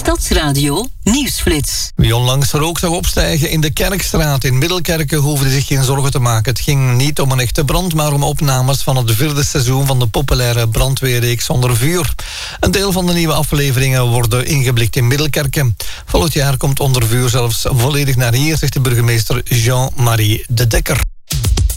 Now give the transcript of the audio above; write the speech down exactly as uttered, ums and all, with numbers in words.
Stadsradio Nieuwsflits. Wie onlangs rook zag opstijgen in de Kerkstraat in Middelkerken hoefde zich geen zorgen te maken. Het ging niet om een echte brand, maar om opnames van het vierde seizoen van de populaire brandweerreeks Onder Vuur. Een deel van de nieuwe afleveringen worden ingeblikt in Middelkerken. Volgend jaar komt Onder Vuur zelfs volledig naar hier, zegt de burgemeester Jean-Marie de Dekker.